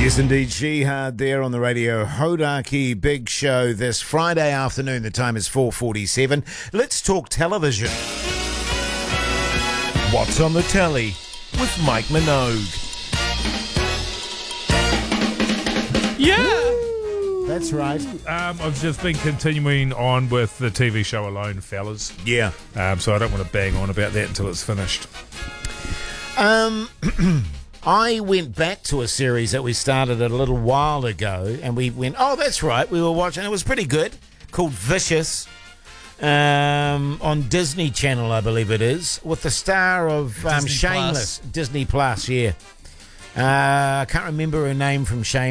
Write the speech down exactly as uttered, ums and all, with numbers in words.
Yes, indeed. Shihad there on the radio. Hodaki Big Show this Friday afternoon. The time is four forty-seven. Let's talk television. What's on the telly with Mike Minogue. Yeah! That's right. Um, I've just been continuing on with the T V show Alone, fellas. Yeah. Um, so I don't want to bang on about that until it's finished. Um... I went back to a series that we started a little while ago, and we went, oh, that's right, we were watching, it was pretty good, called Vicious, um, on Disney Channel, I believe it is, with the star of um, Disney Shameless. Plus. Disney Plus, yeah. Uh, I can't remember her name from Shameless.